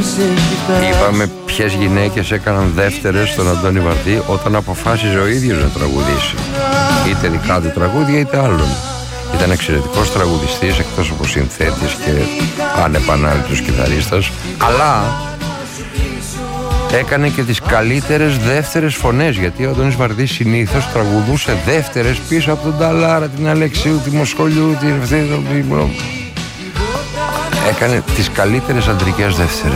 Είπαμε ποιες γυναίκες έκαναν δεύτερες στον Αντώνη Βαρδί όταν αποφάσιζε ο ίδιος να τραγουδήσει. Είτε δικά του τραγούδια είτε άλλων. Ήταν εξαιρετικός τραγουδιστής, εκτός από συνθέτης και ανεπανάληπτος κιθαρίστας, αλλά έκανε και τις καλύτερες δεύτερες φωνές, γιατί ο Αντώνης Βαρδής συνήθως τραγουδούσε δεύτερες πίσω από τον Ταλάρα, την Αλεξίου, τη Μοσχολιού, έκανε τις καλύτερες αντρικές δεύτερες.